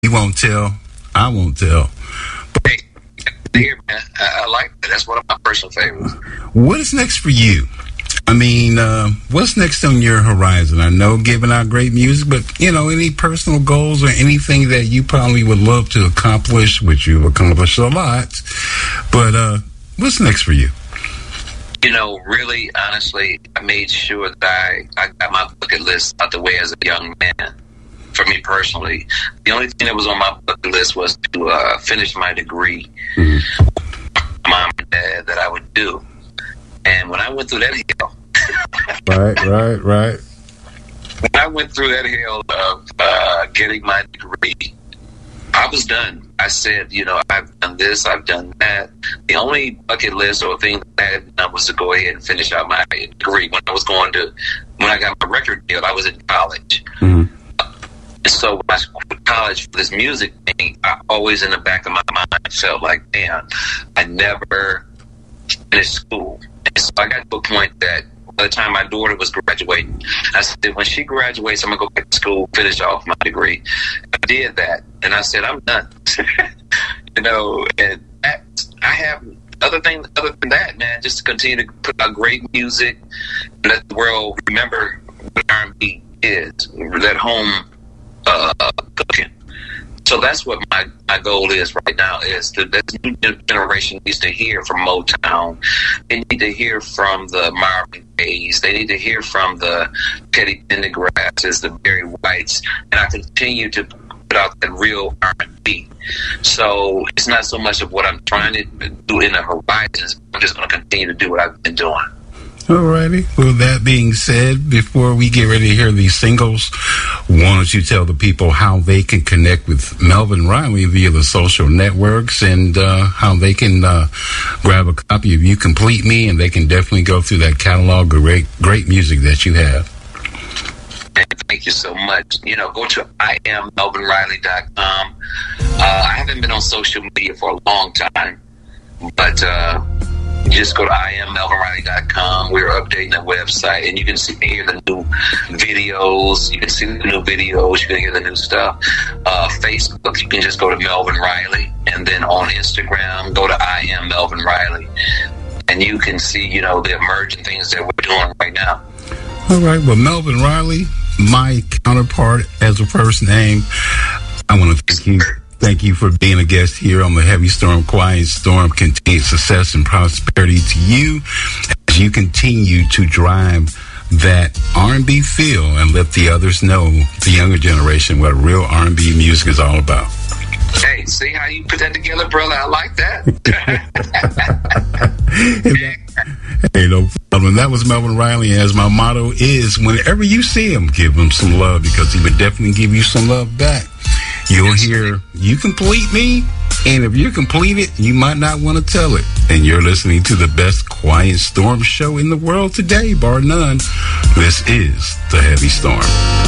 You won't tell. I won't tell. Hey, here, man. I like that. That's one of my personal favorites. What is next for you? I mean, what's next on your horizon? I know giving out great music, but, you know, any personal goals or anything that you probably would love to accomplish, which you've accomplished a lot, but what's next for you? You know, really, honestly, I made sure that I got my bucket list out the way as a young man. For me personally, the only thing that was on my bucket list was to finish my degree. Mm-hmm. Mom and dad that I would do. And when I went through that hill, right. When I went through that hill of getting my degree, I was done. I said, you know, I've done this, I've done that. The only bucket list or thing that I had done was to go ahead and finish out my degree. When I got my record deal, I was in college. Mm-hmm. And so when I quit college for this music thing, I always in the back of my mind felt like, damn, I never finished school. And so I got to a point that by the time my daughter was graduating, I said, when she graduates, I'm going to go back to school, finish off my degree. I did that. And I said, I'm done. You know, and that, I have other than that, man, just to continue to put out great music and let the world remember what R&B is, that home cooking. So that's what my goal is right now, is that this new generation needs to hear from Motown. They need to hear from the Marvin Gayes. They need to hear from the Teddy Pendergrasses, the Barry Whites, and I continue to put out that real R&B. So it's not so much of what I'm trying to do in the horizons. I'm just going to continue to do what I've been doing. Alrighty. Well, that being said, before we get ready to hear these singles, why don't you tell the people how they can connect with Melvin Riley via the social networks, and how they can grab a copy of You Complete Me, and they can definitely go through that catalog of great music that you have. Thank you so much. You know, go to IamMelvinRiley.com. I haven't been on social media for a long time, but just go to IamMelvinRiley.com. We're updating the website, and you can hear the new videos. You can see the new videos. You can hear the new stuff. Facebook, you can just go to Melvin Riley, and then on Instagram, go to IamMelvinRiley, and you can see, you know, the emerging things that we're doing right now. All right. Well, Melvin Riley, my counterpart as a first name, I want to thank you. Thank you for being a guest here on the Heavy Storm, Quiet Storm. Continued success and prosperity to you as you continue to drive that R&B feel and let the others know, the younger generation, what real R&B music is all about. Hey, see how you put that together, brother? I like that. Hey, no problem. That was Melvin Riley, as my motto is, whenever you see him, give him some love, because he would definitely give you some love back. You'll hear You Complete Me, and if you're completed, you might not want to tell it. And you're listening to the best Quiet Storm show in the world today, bar none. This is the Heavy Storm.